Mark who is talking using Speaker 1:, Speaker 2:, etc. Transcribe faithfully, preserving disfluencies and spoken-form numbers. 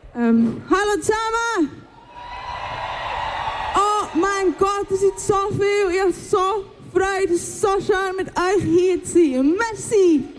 Speaker 1: Ähm, hallo zusammen! Oh mein Gott, es sind so viel. Ich habe so Freude, es ist so schön mit euch hier zu sein. Merci!